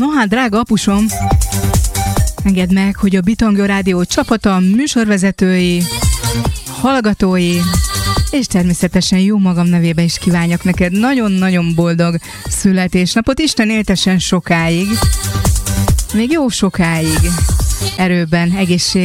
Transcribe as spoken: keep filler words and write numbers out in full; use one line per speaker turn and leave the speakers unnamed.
No hát, drága apusom, engedd meg, hogy a Bitangó Rádió csapata, műsorvezetői, hallgatói, és természetesen jó magam nevében is kívánjak neked nagyon-nagyon boldog születésnapot. Isten éltessen sokáig, még jó sokáig, erőben, egészség.